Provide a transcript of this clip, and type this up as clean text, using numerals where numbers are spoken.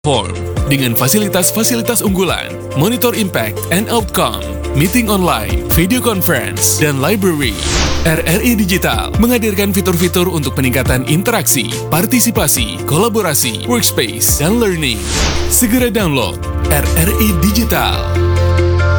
Form dengan fasilitas-fasilitas unggulan, monitor impact and outcome, meeting online, video conference, dan library. RRI Digital menghadirkan fitur-fitur untuk peningkatan interaksi, partisipasi, kolaborasi, workspace, dan learning. Segera download RRI Digital.